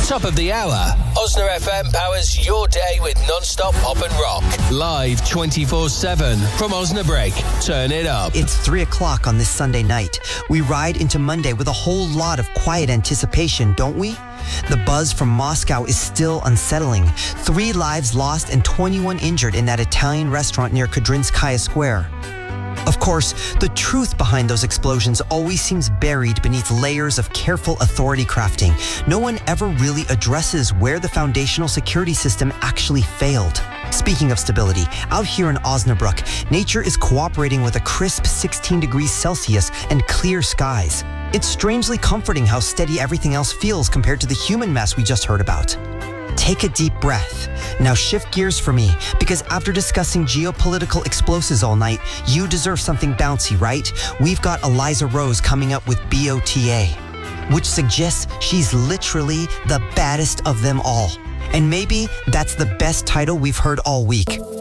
Top of the hour. Osna FM powers your day with non-stop pop and rock. Live 24/7 from Osnabrück. Turn it up. It's 3 o'clock on this Sunday night. We ride into Monday with a whole lot of quiet anticipation, don't we? The buzz from Moscow is still unsettling. 3 lives lost and 21 injured in that Italian restaurant near Kudrinskaya Square. Of course, the truth behind those explosions always seems buried beneath layers of careful authority crafting. No one ever really addresses where the foundational security system actually failed. Speaking of stability, out here in Osnabrück, nature is cooperating with a crisp 16 degrees Celsius and clear skies. It's strangely comforting how steady everything else feels compared to the human mess we just heard about. Take a deep breath. Now shift gears for me, because after discussing geopolitical explosives all night, you deserve something bouncy, right? We've got Eliza Rose coming up with BOTA, which suggests she's literally the baddest of them all. And maybe that's the best title we've heard all week.